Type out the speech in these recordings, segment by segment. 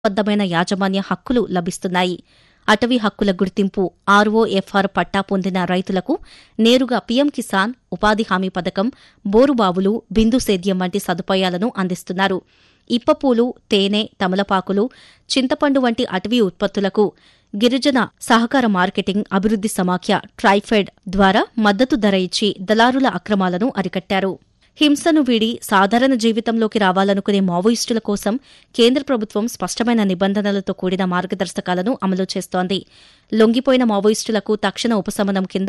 బద్దమైన యాజమాన్య హక్కులు లభిస్తున్నాయి. అటవీ హక్కుల గుర్తింపు ఆర్ఓఎఫ్ఆర్ పట్టా పొందిన రైతులకు నేరుగా పీఎం కిసాన్, ఉపాధి హామీ పథకం, బోరుబావులు, బిందు సేద్యం వంటి సదుపాయాలను అందిస్తున్నారు. ఇప్పపూలు, తేనె, తమలపాకులు, చింతపండు వంటి అటవీ ఉత్పత్తులకు గిరిజన సహకార మార్కెటింగ్ అభివృద్ది సమాఖ్య ట్రైఫెడ్ ద్వారా మద్దతు ధర ఇచ్చి దళారుల అక్రమాలను అరికట్టారు. హింసను వీడి సాధారణ జీవితంలోకి రావాలనుకునే మావోయిస్టుల కోసం కేంద్ర ప్రభుత్వం స్పష్టమైన నిబంధనలతో కూడిన మార్గదర్శకాలను అమలు చేస్తోంది. లొంగిపోయిన మావోయిస్టులకు తక్షణ ఉపశమనం కింద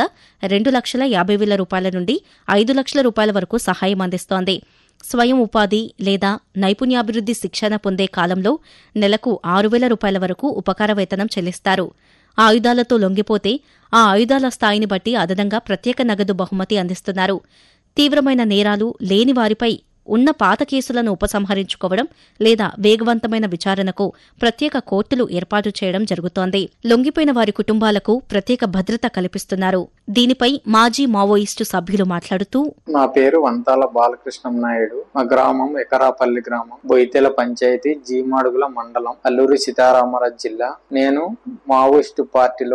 2,50,000 రూపాయల నుండి 5,00,000 రూపాయల వరకు సహాయం అందిస్తోంది. స్వయం ఉపాధి లేదా నైపుణ్యాభివృద్ది శిక్షణ పొందే కాలంలో నెలకు 6,000 రూపాయల వరకు ఉపకార వేతనం చెల్లిస్తారు. ఆయుధాలతో లొంగిపోతే ఆ ఆయుధాల స్థాయిని బట్టి అదనంగా ప్రత్యేక నగదు బహుమతి అందిస్తున్నారు. తీవ్రమైన నేరాలు లేని వారిపై ఉన్న పాత కేసులను ఉపసంహరించుకోవడం లేదా వేగవంతమైన విచారణకు ప్రత్యేక కోర్టులు ఏర్పాటు చేయడం జరుగుతోంది. లొంగిపోయిన వారి కుటుంబాలకు ప్రత్యేక భద్రత కల్పిస్తున్నారు. దీనిపై మాజీ మావోయిస్టు సభ్యులు మాట్లాడుతూ, నా పేరు వంతాల బాలకృష్ణం నాయుడు. మా గ్రామం ఎకరాపల్లి గ్రామం, బొయితెల పంచాయతీ, జీమాడుగుల మండలం, అల్లూరి సీతారామరాజు జిల్లా. నేను మావోయిస్టు పార్టీలో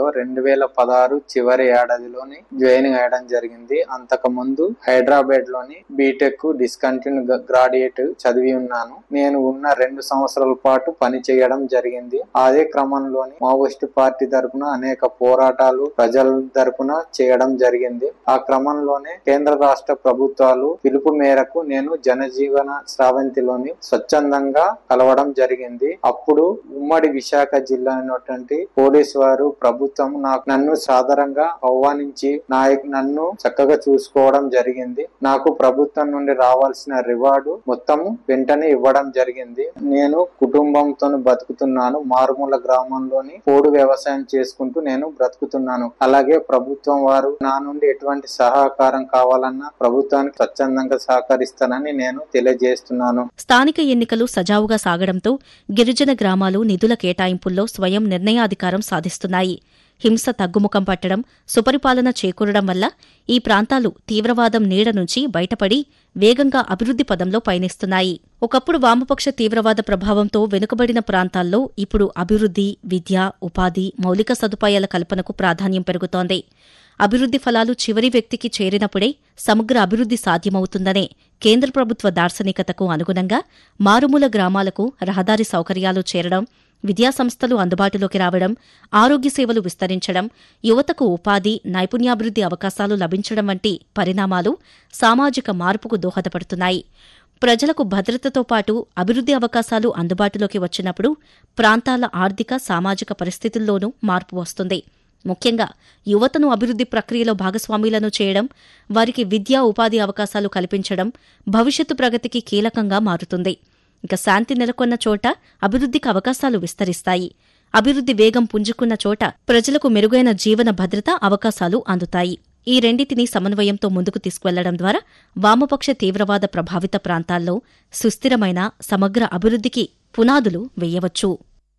2016 చివరి ఏడాదిలోని జాయిన్ అయ్యడం జరిగింది. అంతకు ముందు హైదరాబాద్ లోని బీటెక్ డిస్కంటిన్యూ గ్రాడ్యుయేట్ చదివి ఉన్నాను. నేను ఉన్న 2 సంవత్సరాల పాటు పని చేయడం జరిగింది. అదే క్రమంలోని మావోయిస్టు పార్టీ తరపున అనేక పోరాటాలు ప్రజల తరపున చేయడం జరిగింది. ఆ క్రమంలోనే కేంద్ర రాష్ట్ర ప్రభుత్వాలు పిలుపు మేరకు నేను జనజీవన స్రవంతిలోని స్వచ్ఛందంగా కలవడం జరిగింది. అప్పుడు ఉమ్మడి విశాఖ జిల్లా అయినటువంటి పోలీసు వారు, ప్రభుత్వం నన్ను సాధారణంగా ఆహ్వానించి నన్ను చక్కగా చూసుకోవడం జరిగింది. నాకు ప్రభుత్వం నుండి రావాల్సిన రివార్డు మొత్తం వెంటనే ఇవ్వడం జరిగింది. నేను కుటుంబంతో బతుకుతున్నాను. మారుమూల గ్రామంలోని పోడు వ్యవసాయం చేసుకుంటూ నేను బ్రతుకుతున్నాను. అలాగే ప్రభుత్వం వారు నా నుండి ఎటువంటి సహకారం కావాలన్నా ప్రభుత్వానికి స్వచ్ఛందంగా సహకరిస్తానని నేను తెలియజేస్తున్నాను. స్థానిక ఎన్నికలు సజావుగా సాగడంతో గిరిజన గ్రామాలు నిధుల కేటాయింపుల్లో స్వయం నిర్ణయాధికారం సాధిస్తున్నాయి. హింస తగ్గుముఖం పట్టడం, సుపరిపాలన చేకూరడం వల్ల ఈ ప్రాంతాలు తీవ్రవాదం నీడ నుంచి బయటపడి వేగంగా అభివృద్ది పదంలో పయనిస్తున్నాయి. ఒకప్పుడు వామపక్ష తీవ్రవాద ప్రభావంతో వెనుకబడిన ప్రాంతాల్లో ఇప్పుడు అభివృద్ది, విద్య, ఉపాధి, మౌలిక సదుపాయాల కల్పనకు ప్రాధాన్యం పెరుగుతోంది. అభివృద్ది ఫలాలు చివరి వ్యక్తికి చేరినప్పుడే సమగ్ర అభివృద్ది సాధ్యమవుతుందనే కేంద్ర ప్రభుత్వ దార్శనికతకు అనుగుణంగా మారుమూల గ్రామాలకు రహదారి సౌకర్యాలు చేరడం, విద్యాసంస్థలు అందుబాటులోకి రావడం, ఆరోగ్య సేవలు విస్తరించడం, యువతకు ఉపాధి, నైపుణ్యాభివృద్ది అవకాశాలు లభించడం వంటి పరిణామాలు సామాజిక మార్పుకు దోహదపడుతున్నాయి. ప్రజలకు భద్రతతో పాటు అభివృద్ది అవకాశాలు అందుబాటులోకి వచ్చినప్పుడు ప్రాంతాల ఆర్థిక, సామాజిక పరిస్థితుల్లోనూ మార్పు వస్తుంది. ముఖ్యంగా యువతను అభివృద్ది ప్రక్రియలో భాగస్వాములను చేయడం, వారికి విద్యా, ఉపాధి అవకాశాలు కల్పించడం భవిష్యత్తు ప్రగతికి కీలకంగా మారుతుంది. ఇక శాంతి నెలకొన్న చోట అభివృద్దికి అవకాశాలు విస్తరిస్తాయి. అభివృద్ది వేగం పుంజుకున్న చోట ప్రజలకు మెరుగైన జీవన భద్రత అవకాశాలు అందుతాయి. ఈ రెండింటినీ సమన్వయంతో ముందుకు తీసుకువెళ్లడం ద్వారా వామపక్ష తీవ్రవాద ప్రభావిత ప్రాంతాల్లో సుస్థిరమైన సమగ్ర అభివృద్దికి పునాదులు వేయవచ్చు.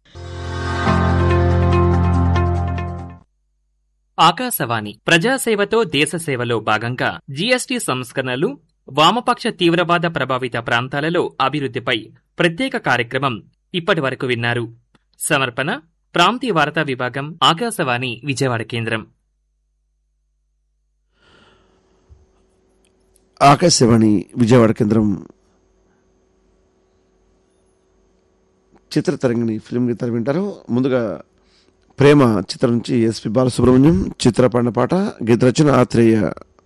ఆకాశవాణి ప్రజాసేవతో దేశసేవలో భాగంగా జీఎస్టీ సంస్కరణలు, వామపక్ష తీవ్రవాద ప్రభావిత ప్రాంతాలలో అభివృద్దిపై ప్రత్యేక కార్యక్రమం ఇప్పటి వరకు విన్నారు. సమర్పణ ప్రాంతీయ వార్తా విభాగం, ఆకాశవాణి విజయవాడ కేంద్రం. ఆకాశవాణి విజయవాడ కేంద్రం. చిత్రతరంగిణి ఫిల్మ్ గీతాలు వింటారు. ముందుగా ప్రేమ చిత్రం నుంచి ఎస్పి బాలసుబ్రహ్మణ్యం చిత్రపడిన పాట, గీత రచన ఆత్రేయ.